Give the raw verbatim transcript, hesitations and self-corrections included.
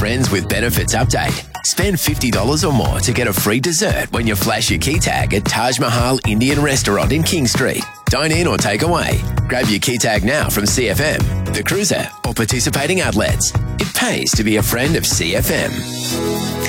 Friends with Benefits update. Spend fifty dollars or more to get a free dessert when you flash your key tag at Taj Mahal Indian Restaurant in King Street. Dine in or take away. Grab your key tag now from C F M, The Cruiser, or participating outlets. It pays to be a friend of C F M.